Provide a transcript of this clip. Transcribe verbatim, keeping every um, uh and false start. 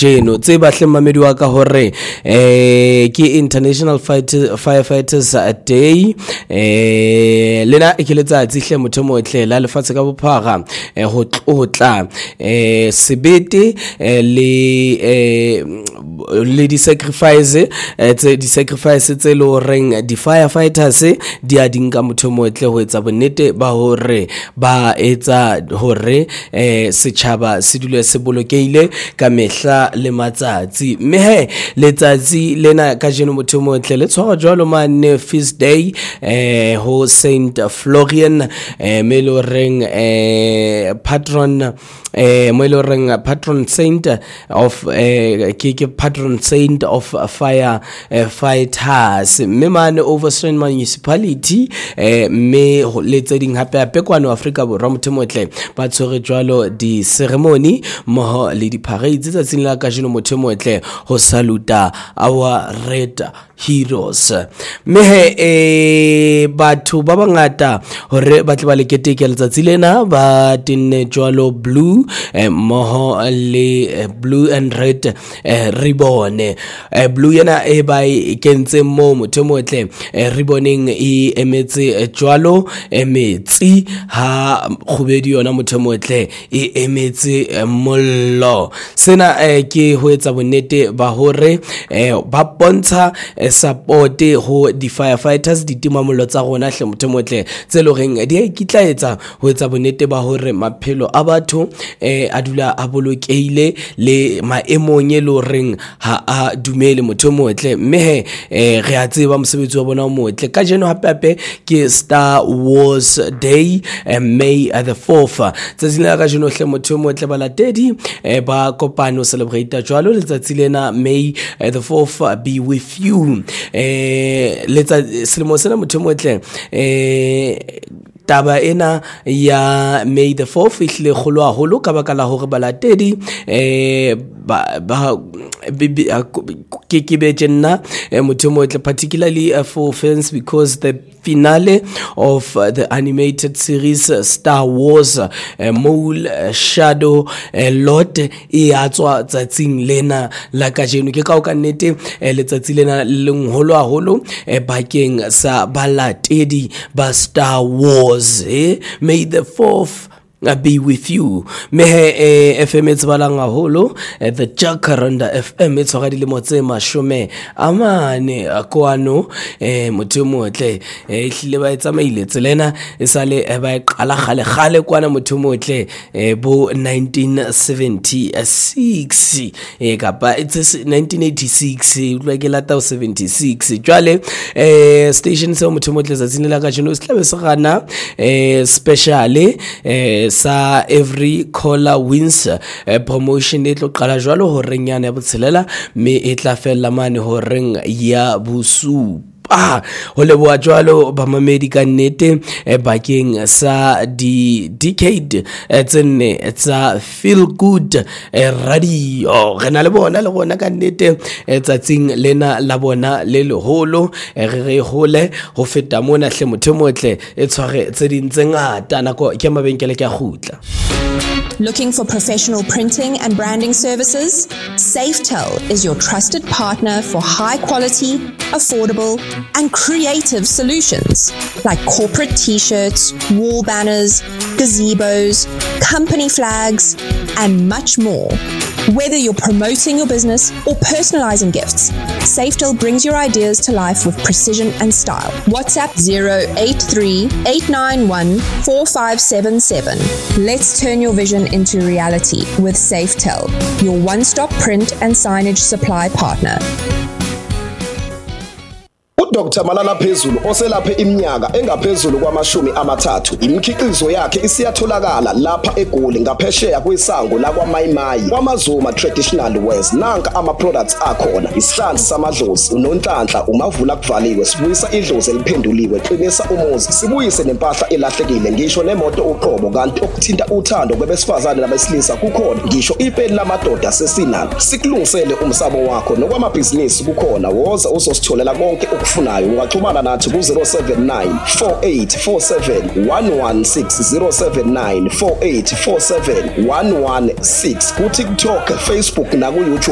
kajeno tse bahle mamedi wa ka hore eh ke International Firefighters Day eh lena ke letsatsi hle motho motle la lefatshe ka bophara eh ho tlotla eh sebete le eh le di sacrifice tse di sacrifice tse lo reng di firefighters di a dinka motho motle ho etsa bonnete ba hore ba etsa hore eh setjhaba se dule se bolokeile ka mehla le matsatsi mme he letsatsi lena ka jeno motho motle le tshwara jwalo mane feast day eh ho Saint Florian eh me lo reng eh patron eh mo lo reng patron saint of eh ke ke patron saint of fire eh, fighters me man Overstrain municipality eh me le tse ding hape hape kwano Afrika Borwa motho motle ba tshwere jwalo di ceremony mo le di parades tsa tsela ka jeno motho motle ho saluta our red heroes me he eh batho ba bangata hore ba tle ba le keteke letsatsi lena ba tinne jwalo blue eh, mo le eh, blue and red eh, ribbon eh, blue yana e ba e kentse mo motho motle eh, ribboning e emetse eh, jwalo emetsi ha khubedi yona motho motle e emetse eh, mollo sena eh, ke ho etsa bonnete ba hore eh, ba bontsha eh, support ho di firefighters di tima mollo tsa rona hle motho motle tse lo reng di a ikitlaetsa ho etsa bonnete ba hore maphelo a batho eh a dula a bolokeile le maemong e lo reng ha a dumele motho motle mme eh re a tseba mosebetsi wa bona motle ka jeno hape hape ke Star Wars Day eh, May the fourth tsatsi ka jeno hle motho motle balatedi eh, ba kopano celebrate jwalo letsatsi lena May eh, the fourth be with you eh letsa selemo sena motho motle eh taba ena ya May the fourth ihle kholo haholo ka baka la hore balatedi eh ba ba ke ke be jenna motho motle particularly for fans because the finale of uh, the animated series uh, Star Wars uh, Mole uh, Shadow uh, Lord e atswa tsatsing lena la ka jeno ke ka o ka nnete letsatsi lena leng holo haholo bakeng sa balatedi ba Star Wars eh? May the fourth I be with you me eh, F M it's balanga holo eh, the Jacaranda F M it's already le motse mashome amane akwano eh motho motle eh hlile ba etsa maile tselena esale e ba qala khale khale kwana motho motle eh bo nineteen seventy-six eh kapa it's nineteen eighty-six utlwa ke lata seventy-six jwale eh station se motho motle zatsine la ka jeno islabe se gana eh specially eh sa every caller wins uh, promotion e tlo qala jwalo ho renyana ya botshelela me e tla fella mane ho reng ya busu ah ho leboa jwalo ba mamedi ka nnete eh, bakeng sa di decade eh, tsene tsa feel good eh, radio re na le bona le bona ka nnete eh, tsatsing lena la bona le leholo eh, re re hole ho feta mona hle motho motle e tshware tse ding tse ngata nako ke mabenkele ke a khutla. Looking for professional printing and branding services? Safetel is your trusted partner for high quality, affordable, and creative solutions like corporate t-shirts, wall banners, gazebos, company flags, and much more. Whether you're promoting your business or personalizing gifts, Safetel brings your ideas to life with precision and style. WhatsApp zero eight three, eight nine one, four five seven seven. Let's turn your vision into reality with Safetel, your one-stop print and signage supply partner. Doctor Malala Phezulu oselaphe iminyaka engaphezulu kwamashumi amathathu imikhiqizo yakhe isiyatholakala lapha eGoli ngaphesheya kwesango la kwaMayimayi kwaMazuma Traditional Wares nanka ama products akhona isihlanzi samadlozi unonhlanhla umavula kuvaliwe sibuyisa idlozi eliphenduliwe qinisa umuzi sibuyise nempahla elahlekile ngisho nemoto uqobo kanti okuthinta uthando kwabesifazane nabesilisa kukhona ngisho ipeni lamadoda sesinalo sikulungisele umsabo wakho nokwamabhizinisi kukhona woza uzositholela konke ukufuna nayo ungaxhumana nathi ku zero seven nine, four eight four seven, one one six zero seven nine, four eight four seven, one one six ku TikTok, Facebook na ku YouTube.